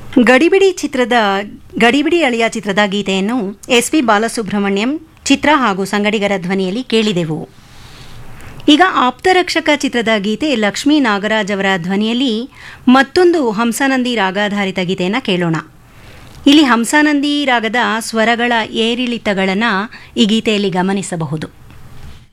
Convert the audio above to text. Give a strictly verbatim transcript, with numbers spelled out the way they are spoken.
ಗಡಿಬಿಡಿ ಚಿತ್ರದ ಗಡಿಬಿಡಿ ಅಳಿಯ ಚಿತ್ರದ ಗೀತೆಯನ್ನು ಎಸ್ ಪಿ ಬಾಲಸುಬ್ರಹ್ಮಣ್ಯಂ ಚಿತ್ರ ಹಾಗೂ ಸಂಗಡಿಗರ ಧ್ವನಿಯಲ್ಲಿ ಕೇಳಿದೆವು. ಈಗ ಆಪ್ತರಕ್ಷಕ ಚಿತ್ರದ ಗೀತೆ ಲಕ್ಷ್ಮೀ ನಾಗರಾಜ್ ಅವರ ಧ್ವನಿಯಲ್ಲಿ ಮತ್ತೊಂದು ಹಂಸಾನಂದಿ ರಾಗಾಧಾರಿತ ಗೀತೆಯನ್ನು ಕೇಳೋಣ. ಇಲ್ಲಿ ಹಂಸಾನಂದಿ ರಾಗದ ಸ್ವರಗಳ ಏರಿಳಿತಗಳನ್ನು ಈ ಗೀತೆಯಲ್ಲಿ ಗಮನಿಸಬಹುದು.